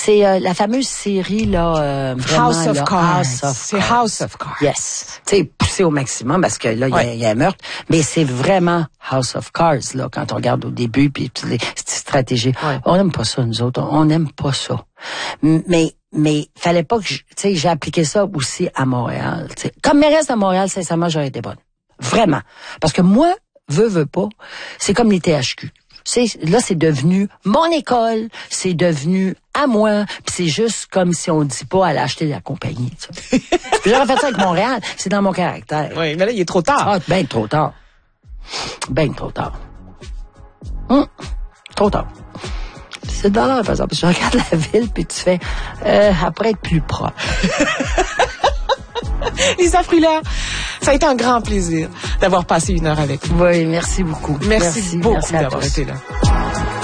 C'est la fameuse série, là, vraiment, House of là, Cards. House of C'est Cards. House of Cards. Yes. Tu sais, poussé au maximum parce que là, il y a un meurtre. Mais c'est vraiment House of Cards, là, quand on regarde au début, puis toutes les stratégies. Ouais. On n'aime pas ça, nous autres. On n'aime pas ça. Mais fallait pas que j'ai appliqué ça aussi à Montréal. T'sais. Comme mairesse de Montréal, sincèrement, j'aurais été bonne. Vraiment. Parce que moi, veux pas, c'est comme les THQ. Là, c'est devenu mon école, c'est devenu à moi, puis c'est juste comme si on dit pas aller acheter la compagnie. J'aurais fait ça avec Montréal, c'est dans mon caractère. Oui, mais là, il est trop tard. Ah, ben trop tard. Ben trop tard. Trop tard. C'est de l'heure, par exemple. Tu regardes la ville, puis tu fais, après être plus propre. Lisa Fruillard, ça a été un grand plaisir d'avoir passé 1 heure avec vous. Oui, merci beaucoup. Merci beaucoup d'avoir été là.